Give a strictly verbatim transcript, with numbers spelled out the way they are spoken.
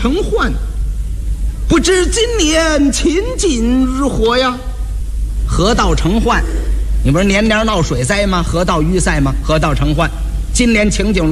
成患，不知今年秦晋如何呀？河道成患，你不是年年闹水灾吗？河道淤塞吗？河道成患，今年情景如